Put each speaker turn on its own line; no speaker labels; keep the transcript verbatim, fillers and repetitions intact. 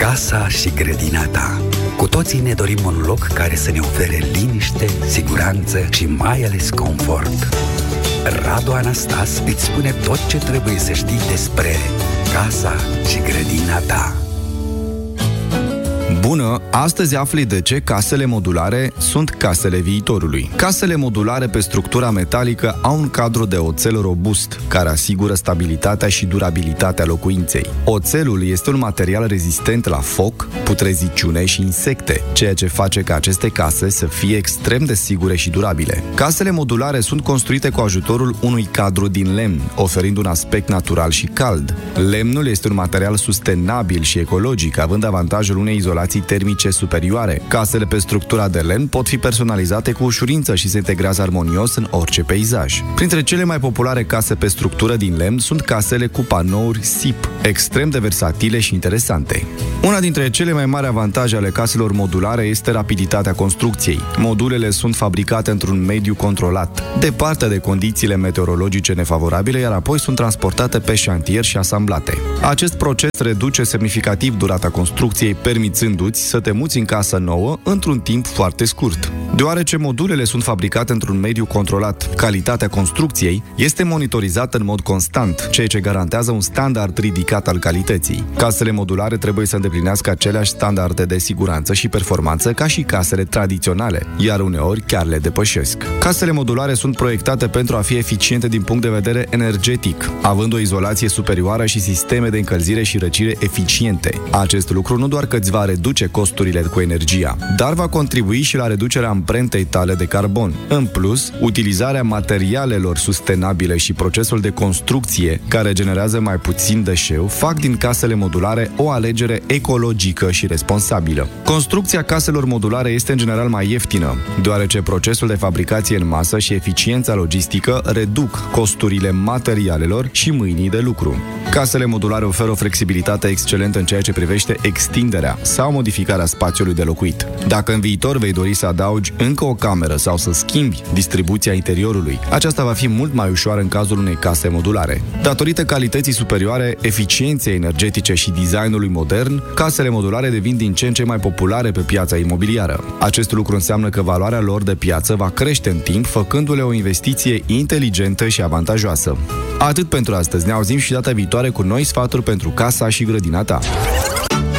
Casa și grădina ta. Cu toții ne dorim un loc care să ne ofere liniște, siguranță și mai ales confort. Radu Anastas îți spune tot ce trebuie să știi despre casa și grădina ta.
Bună! Astăzi afli de ce casele modulare sunt casele viitorului. Casele modulare pe structura metalică au un cadru de oțel robust, care asigură stabilitatea și durabilitatea locuinței. Oțelul este un material rezistent la foc, putreziciune și insecte, ceea ce face ca aceste case să fie extrem de sigure și durabile. Casele modulare sunt construite cu ajutorul unui cadru din lemn, oferind un aspect natural și cald. Lemnul este un material sustenabil și ecologic, având avantajul unei izolații termice superioare. Casele pe structura de lemn pot fi personalizate cu ușurință și se integrează armonios în orice peisaj. Printre cele mai populare case pe structură din lemn sunt casele cu panouri S I P, extrem de versatile și interesante. Una dintre cele mai mari avantaje ale caselor modulare este rapiditatea construcției. Modulele sunt fabricate într-un mediu controlat, departe de condițiile meteorologice nefavorabile, iar apoi sunt transportate pe șantier și asamblate. Acest proces reduce semnificativ durata construcției, permițându-ți să te muți în casă nouă într-un timp foarte scurt. Deoarece modulele sunt fabricate într-un mediu controlat, calitatea construcției este monitorizată în mod constant, ceea ce garantează un standard ridicat al calității. Casele modulare trebuie să îndeplinească aceleași standarde de siguranță și performanță ca și casele tradiționale, iar uneori chiar le depășesc. Casele modulare sunt proiectate pentru a fi eficiente din punct de vedere energetic, având o izolație superioară și sisteme de încălzire și răcire eficiente. Acest lucru nu doar că îți va reduce costurile cu energia, dar va contribui și la reducerea amprentei tale de carbon. În plus, utilizarea materialelor sustenabile și procesul de construcție care generează mai puțin deșeu fac din casele modulare o alegere ecologică și responsabilă. Construcția caselor modulare este în general mai ieftină, deoarece procesul de fabricație în masă și eficiența logistică reduc costurile materialelor și mâinii de lucru. Casele modulare oferă o flexibilitate excelentă în ceea ce privește extinderea sau modificarea spațiului de locuit. Dacă în viitor vei dori să adaugi încă o cameră sau să schimbi distribuția interiorului, aceasta va fi mult mai ușoară în cazul unei case modulare. Datorită calității superioare, eficienței energetice și designului modern, casele modulare devin din ce în ce mai populare pe piața imobiliară. Acest lucru înseamnă că valoarea lor de piață va crește în timp, făcându-le o investiție inteligentă și avantajoasă. Atât pentru astăzi, ne auzim și data viitoare cu noi sfaturi pentru casa și grădina ta.